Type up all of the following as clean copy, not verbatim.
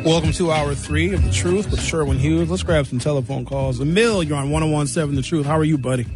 Welcome to Hour 3 of The Truth with Sherwin Hughes. Let's grab some telephone calls. Emil, you're on 101.7 The Truth. How are you, buddy?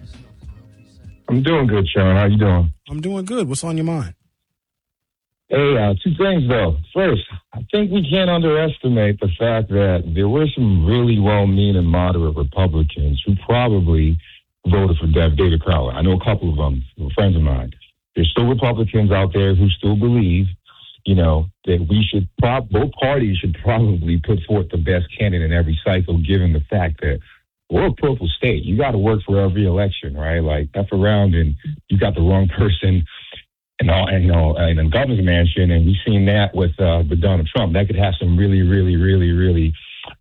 I'm doing good, Sherwin. How you doing? I'm doing good. What's on your mind? Hey, two things, though. First, I think we can't underestimate the fact that there were some really well-meaning moderate Republicans who probably voted for David Crowley. I know a couple of them, friends of mine. There's still Republicans out there who still believe, that we should, both parties should probably put forth the best candidate in every cycle, given the fact that we're a purple state. You got to work for every election, right? Like, F around and you got the wrong person in the governor's mansion, and we've seen that with Donald Trump. That could have some really, really, really, really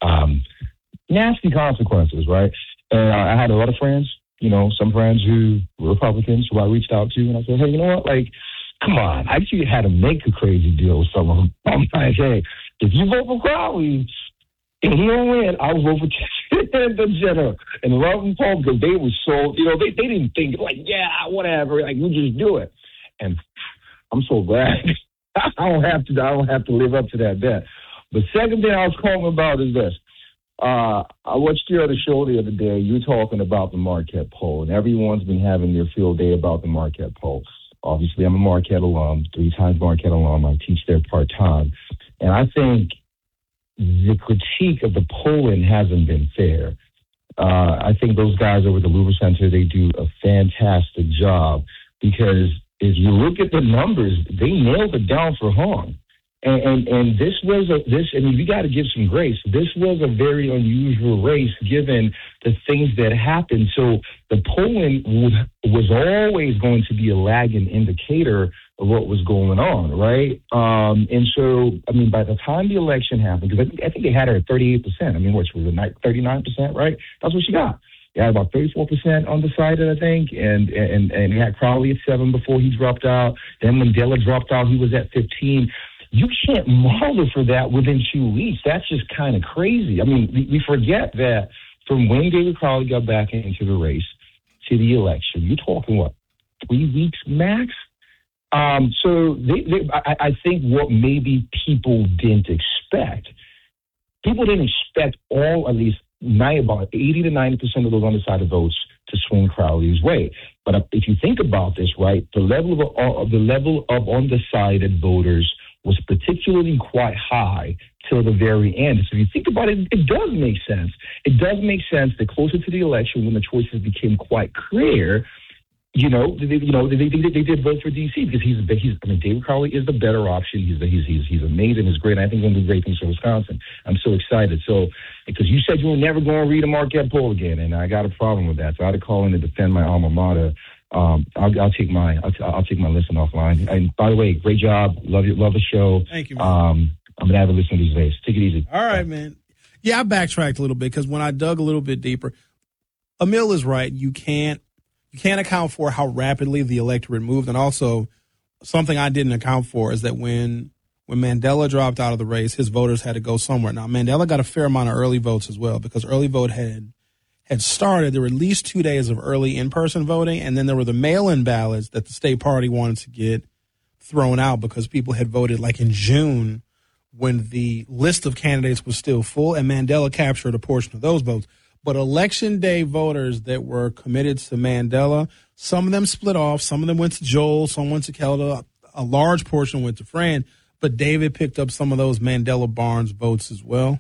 nasty consequences, right? And I had a lot of friends, some friends who were Republicans who I reached out to, and I said, hey, you know what, like, come on. I actually had to make a crazy deal with someone. I'm like, hey, if you vote for Crowley and he don't win, I'll vote for the general. And love and Paul, because they were so, they didn't think, like, yeah, whatever, like, we just do it. And I'm so glad I don't have to live up to that bet. The second thing I was calling about is this. I watched you on the show the other day. You were talking about the Marquette poll, and everyone's been having their field day about the Marquette poll. Obviously, I'm a Marquette alum, 3 times Marquette alum. I teach there part-time. And I think the critique of the polling hasn't been fair. I think those guys over at the Louvre Center, they do a fantastic job because if you look at the numbers, they nailed it down for Hong. And this was you got to give some grace. This was a very unusual race given the things that happened. So the polling was always going to be a lagging indicator of what was going on, right? And so, by the time the election happened, because I think they had her at 38%. Which was 39%, right? That's what she got. They had about 34% undecided, I think, and he had Crowley at 7 before he dropped out. Then Mandela dropped out, he was at 15. You can't model for that within 2 weeks. That's just kind of crazy. We forget that from when David Crowley got back into the race to the election, you're talking, 3 weeks max? So I think what maybe people didn't expect all, at least about 80 to 90% of those undecided votes to swing Crowley's way. But if you think about this, right, the level of undecided voters was particularly quite high till the very end. So if you think about it, it does make sense. It does make sense that closer to the election, when the choices became quite clear, they did vote for DC because David Crowley is the better option. He's amazing. He's great. I think he's going to do great things for Wisconsin. I'm so excited. So because you said you were never going to read a Marquette poll again, and I got a problem with that. So I had to call in to defend my alma mater. I'll take my listen offline. And by the way, great job. Love the show. Thank you, man. I'm an avid listener these days. Take it easy. All right, man. Yeah, I backtracked a little bit because when I dug a little bit deeper, Emil is right. You can't account for how rapidly the electorate moved, and also something I didn't account for is that when Mandela dropped out of the race, his voters had to go somewhere. Now, Mandela got a fair amount of early votes as well because early vote had started. There were at least 2 days of early in-person voting, and then there were the mail-in ballots that the state party wanted to get thrown out because people had voted like in June when the list of candidates was still full, and Mandela captured a portion of those votes. But election day voters that were committed to Mandela, some of them split off, some of them went to Joel, some went to Kelda, a large portion went to Fran, but David picked up some of those Mandela Barnes votes as well.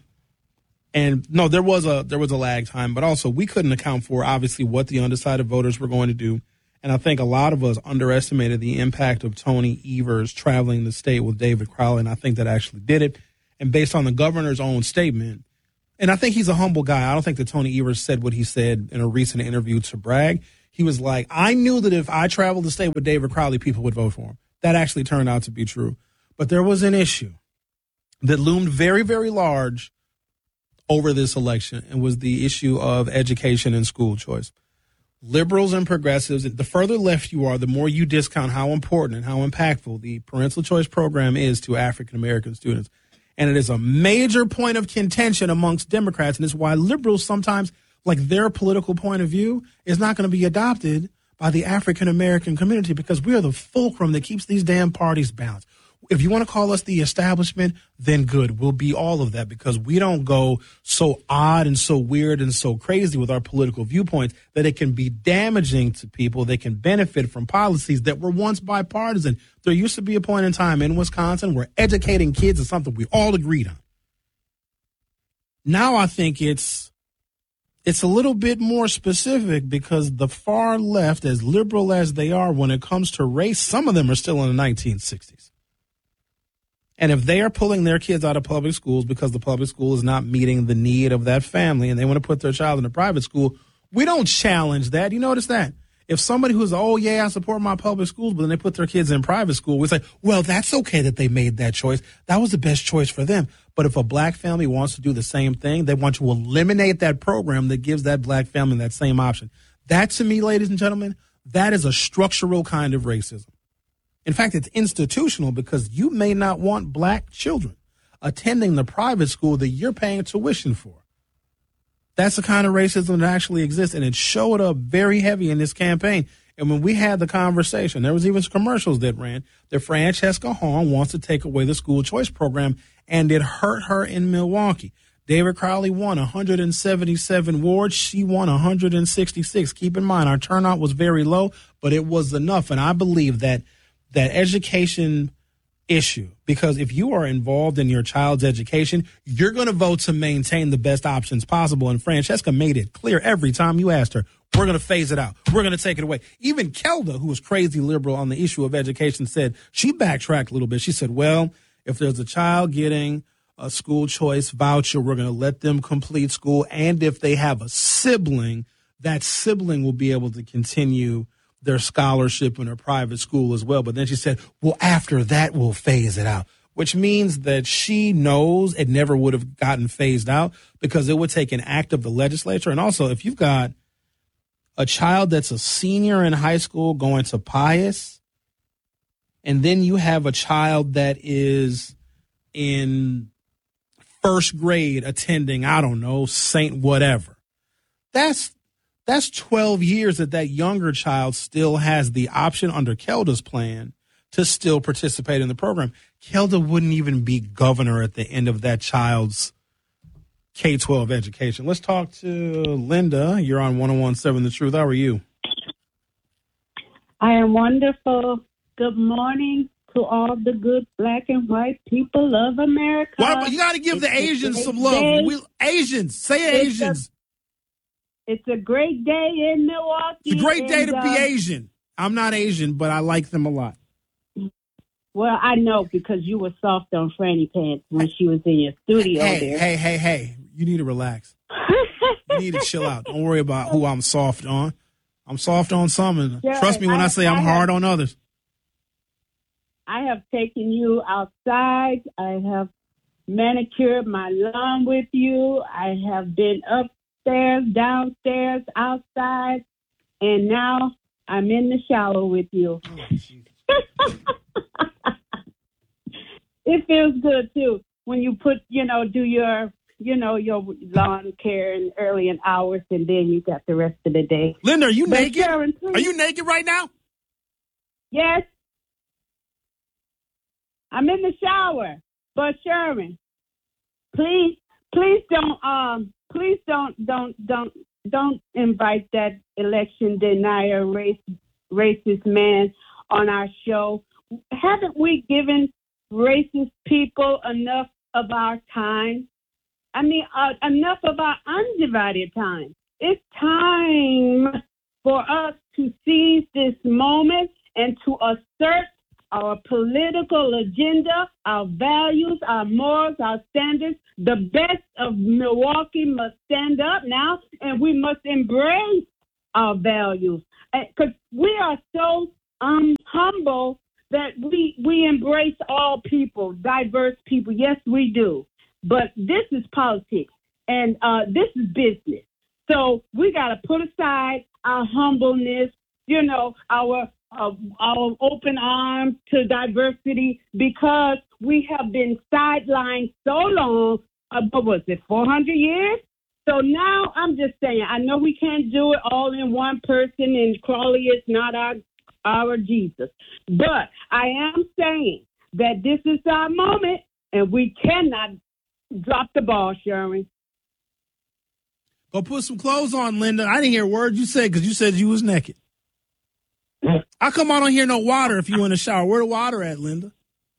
And no, there was a lag time, but also we couldn't account for obviously what the undecided voters were going to do. And I think a lot of us underestimated the impact of Tony Evers traveling the state with David Crowley, and I think that actually did it. And based on the governor's own statement, and I think he's a humble guy. I don't think that Tony Evers said what he said in a recent interview to brag. He was like, I knew that if I traveled the state with David Crowley, people would vote for him. That actually turned out to be true. But there was an issue that loomed very, very large over this election, and was the issue of education and school choice. Liberals and progressives, the further left you are, the more you discount how important and how impactful the parental choice program is to African-American students. And it is a major point of contention amongst Democrats, and it's why liberals sometimes, like their political point of view, is not going to be adopted by the African-American community because we are the fulcrum that keeps these damn parties balanced. If you want to call us the establishment, then good. We'll be all of that because we don't go so odd and so weird and so crazy with our political viewpoints that it can be damaging to people. They can benefit from policies that were once bipartisan. There used to be a point in time in Wisconsin where educating kids is something we all agreed on. Now I think it's a little bit more specific because the far left, as liberal as they are when it comes to race, some of them are still in the 1960s. And if they are pulling their kids out of public schools because the public school is not meeting the need of that family and they want to put their child in a private school, we don't challenge that. You notice that? If somebody who's, oh, yeah, I support my public schools, but then they put their kids in private school, we say, well, that's okay that they made that choice. That was the best choice for them. But if a black family wants to do the same thing, they want to eliminate that program that gives that black family that same option. That, to me, ladies and gentlemen, that is a structural kind of racism. In fact, it's institutional because you may not want black children attending the private school that you're paying tuition for. That's the kind of racism that actually exists, and it showed up very heavy in this campaign. And when we had the conversation, there was even commercials that ran that Francesca Hong wants to take away the school choice program, and it hurt her in Milwaukee. David Crowley won 177 wards. She won 166. Keep in mind, our turnout was very low, but it was enough. And I believe that education issue, because if you are involved in your child's education, you're going to vote to maintain the best options possible. And Francesca made it clear every time you asked her, we're going to phase it out. We're going to take it away. Even Kelda, who was crazy liberal on the issue of education, said she backtracked a little bit. She said, well, if there's a child getting a school choice voucher, we're going to let them complete school. And if they have a sibling, that sibling will be able to continue their scholarship in a private school as well. But then she said, well, after that, we'll phase it out, which means that she knows it never would have gotten phased out because it would take an act of the legislature. And also, if you've got a child that's a senior in high school going to Pius, and then you have a child that is in first grade attending, I don't know, Saint whatever, that's 12 years that younger child still has the option under Kelda's plan to still participate in the program. Kelda wouldn't even be governor at the end of that child's K-12 education. Let's talk to Linda. You're on 101.7 The Truth. How are you? I am wonderful. Good morning to all the good black and white people of America. You got to give the Asians some love. Asians. Say Asians. It's a great day in Milwaukee. It's a great day to be Asian. I'm not Asian, but I like them a lot. Well, I know because you were soft on Franny Pants when she was in your studio there. Hey. You need to relax. You need to chill out. Don't worry about who I'm soft on. I'm soft on some, and trust me when I say I'm hard on others. I have taken you outside. I have manicured my lawn with you. I have been upstairs, downstairs, outside, and now I'm in the shower with you. It feels good too when you do your lawn care in early hours, and then you got the rest of the day. Linda, are you naked? Sharon, are you naked right now? Yes, I'm in the shower. But Sharon, please don't invite that election denier, racist man on our show. Haven't we given racist people enough of our time? I mean, enough of our undivided time. It's time for us to seize this moment and to assert our political agenda, our values, our morals, our standards. The best of Milwaukee must stand up now, and we must embrace our values. Because we are so humble that we embrace all people, diverse people. Yes, we do. But this is politics, and this is business. So we got to put aside our humbleness, our open arms to diversity, because we have been sidelined so long. What was it, 400 years? So now I'm just saying, I know we can't do it all in one person, and Crawley is not our Jesus. But I am saying that this is our moment, and we cannot drop the ball, Sherwin. Go put some clothes on, Linda. I didn't hear a word you said because you said you was naked. How come I don't hear no water if you in the shower? Where the water at, Linda?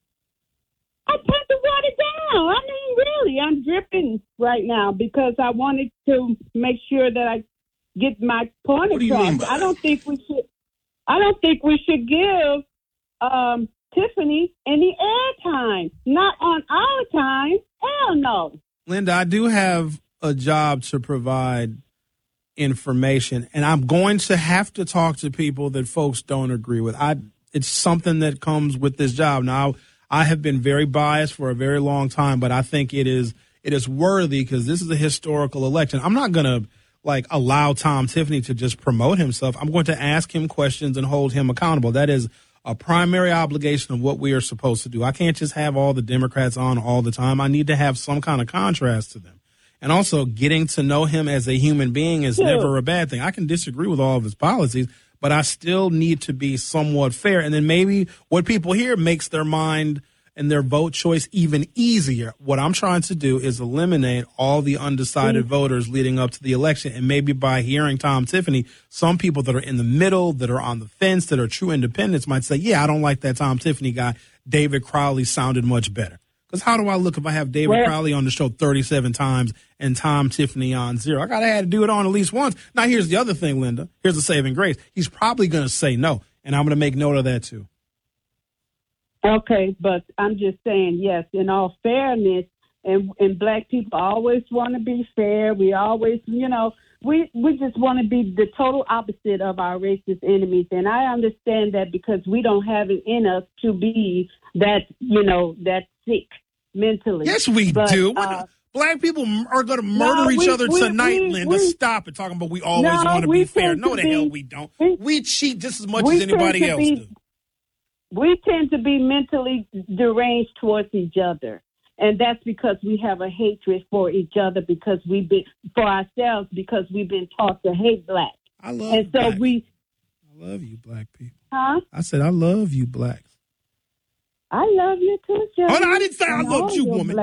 I put the water down. I mean, really, I'm dripping right now because I wanted to make sure that I get my point What do you mean across. by I don't think we should give Tiffany any airtime. Not on our time. Hell no. Linda, I do have a job to provide information, and I'm going to have to talk to people that folks don't agree with. It's something that comes with this job. Now, I have been very biased for a very long time, but I think it is worthy because this is a historical election. I'm not going to allow Tom Tiffany to just promote himself. I'm going to ask him questions and hold him accountable. That is a primary obligation of what we are supposed to do. I can't just have all the Democrats on all the time. I need to have some kind of contrast to them. And also, getting to know him as a human being is never a bad thing. I can disagree with all of his policies, but I still need to be somewhat fair. And then maybe what people hear makes their mind and their vote choice even easier. What I'm trying to do is eliminate all the undecided voters leading up to the election. And maybe by hearing Tom Tiffany, some people that are in the middle, that are on the fence, that are true independents might say, yeah, I don't like that Tom Tiffany guy. David Crowley sounded much better. Because how do I look if I have David Crowley on the show 37 times and Tom Tiffany on 0? I got to have to do it on at least once. Now, here's the other thing, Linda. Here's the saving grace. He's probably going to say no, and I'm going to make note of that, too. Okay, but I'm just saying, yes, in all fairness, and black people always want to be fair. We always, we just want to be the total opposite of our racist enemies. And I understand that because we don't have it in us to be that, that sick mentally. Yes, we do. Black people are going to murder each other tonight, Linda. Stop it talking about we always want to be fair. No, the hell we don't. We cheat just as much as anybody else does. We tend to be mentally deranged towards each other. And that's because we have a hatred for each other because we've been taught to hate black. I love you, so blacks. I love you, black people. Huh? I said I love you, blacks. I love you too, Joe. Oh, no, I didn't say I loved you, woman.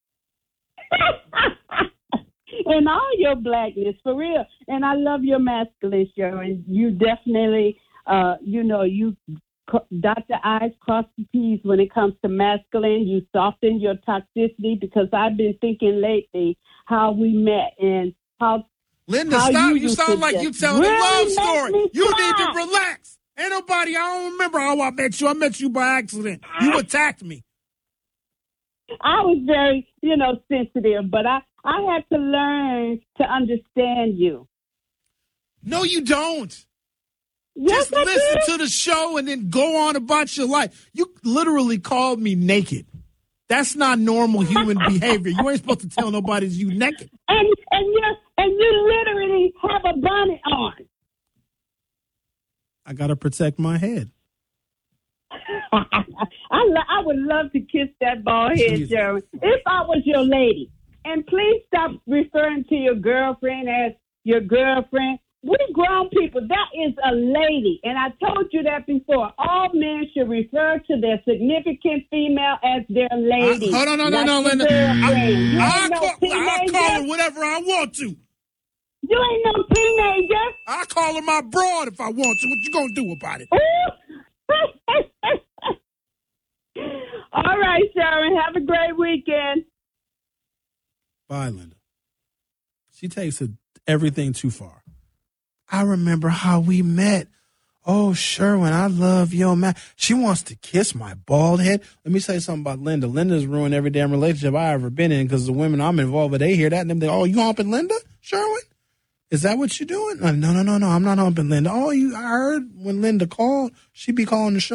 And all your blackness, for real. And I love your masculine show. And you definitely, you dot the I's, cross the T's when it comes to masculine. You soften your toxicity because I've been thinking lately how we met and how. Linda, stop. You sound like you telling a love story. You need to relax. Ain't nobody, I don't remember how I met you. I met you by accident. You attacked me. I was very, sensitive, but I had to learn to understand you. No, you don't. Yes, just listen to the show and then go on about your life. You literally called me naked. That's not normal human behavior. You ain't supposed to tell nobody you naked. And you literally have a bonnet on. I gotta protect my head. I would love to kiss that bald head, Jeremy, if I was your lady. And please stop referring to your girlfriend as your girlfriend. We grown people. That is a lady. And I told you that before. All men should refer to their significant female as their lady. Hold on, no, Linda. I'll call her whatever I want to. You ain't no teenager. I'll call her my broad if I want to. What you gonna do about it? All right, Sharon. Have a great weekend. Bye, Linda. She takes everything too far. I remember how we met. Oh, Sherwin, I love your man. She wants to kiss my bald head. Let me say something about Linda. Linda's ruined every damn relationship I ever been in because the women I'm involved with, they hear that and they, oh, you humping Linda, Sherwin? Is that what you're doing? No, I'm not humping Linda. Oh, I heard when Linda called, she be calling the show.